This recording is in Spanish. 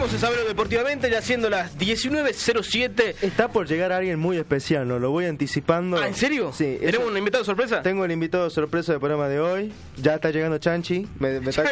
Seguimos en Saberlo Deportivamente, ya siendo las 19:07. Está por llegar alguien muy especial, ¿no? Lo voy anticipando. ¿Ah, en serio? Sí. ¿Tenemos un invitado sorpresa? Tengo el invitado sorpresa del programa de hoy. Ya está llegando Chanchi. Me está